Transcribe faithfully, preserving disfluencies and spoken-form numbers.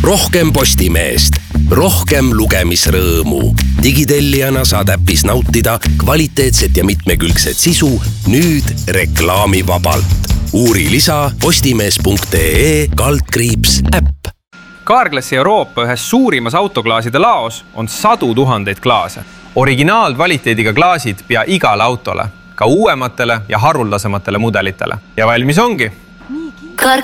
rohkem Postimeest, rohkem lugemisrõõmu. Digitellijana saad äpis nautida kvaliteetset ja mitmekülgset sisu nüüd reklaamivabalt. Uuri lisa postimees punkt ee kaldkriips äpp. Carglassi Euroopa ühes suurimas autoklaaside laos on sadu tuhandeid klaase. Originaalkvaliteediga klaasid pea igale autole, ka uuematele ja haruldasematele mudelitele. Ja valmis ongi. Carglass